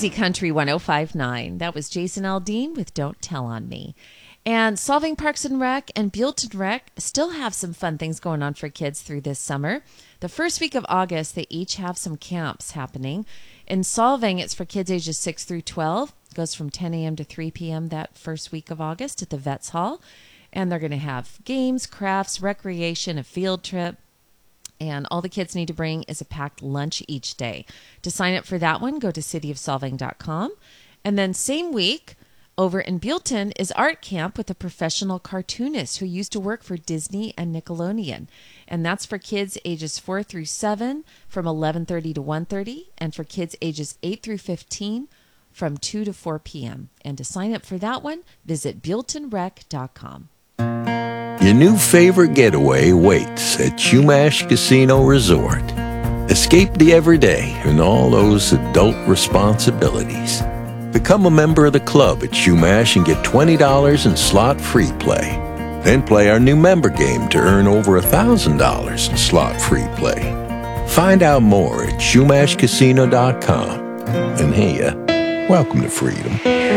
Easy Country 105.9. That was Jason Aldean with Don't Tell on Me. And Solving Parks and Rec and Buellton Rec still have some fun things going on for kids through this summer. The first week of August, they each have some camps happening. In Solving, it's for kids ages 6 through 12. It goes from 10 a.m. to 3 p.m. that first week of August at the Vets Hall. And they're going to have games, crafts, recreation, a field trip. And all the kids need to bring is a packed lunch each day. To sign up for that one, go to cityofsolving.com. And then same week, over in Buellton is Art Camp with a professional cartoonist who used to work for Disney and Nickelodeon. And that's for kids ages 4 through 7 from 11:30 to 1:30, and for kids ages 8 through 15 from 2 to 4 p.m. And to sign up for that one, visit BuelltonRec.com. Your new favorite getaway waits at Chumash Casino Resort. Escape the everyday and all those adult responsibilities. Become a member of the club at Chumash and get $20 in slot-free play. Then play our new member game to earn over $1,000 in slot-free play. Find out more at ChumashCasino.com. And hey, welcome to freedom.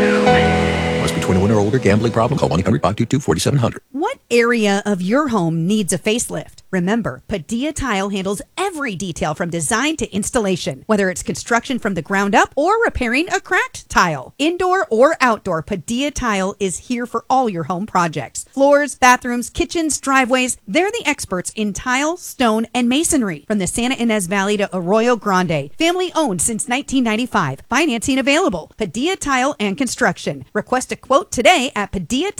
Must be 21 or older. Gambling problem? Call 1-800-522-4700. What area of your home needs a facelift? Remember, Padilla Tile handles every detail from design to installation, whether it's construction from the ground up or repairing a cracked tile. Indoor or outdoor, Padilla Tile is here for all your home projects. Floors, bathrooms, kitchens, driveways, they're the experts in tile, stone, and masonry. From the Santa Ynez Valley to Arroyo Grande. Family owned since 1995. Financing available. Padilla Tile and Construction. Request a quote today at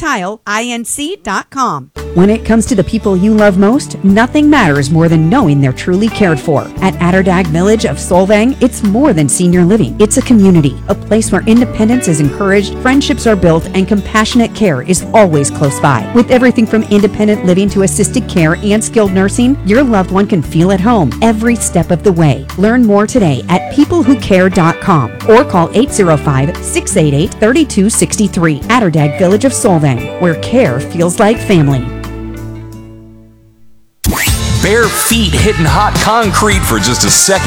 PadillaTileINC.com. When it comes to the people you love most, nothing matters more than knowing they're truly cared for. At Atterdag Village of Solvang, it's more than senior living. It's a community, a place where independence is encouraged, friendships are built, and compassionate care is always close by. With everything from independent living to assisted care and skilled nursing, your loved one can feel at home every step of the way. Learn more today at peoplewhocare.com or call 805-688-3263. Atterdag Village of Solvang, where care feels like family. Bare feet hitting hot concrete for just a second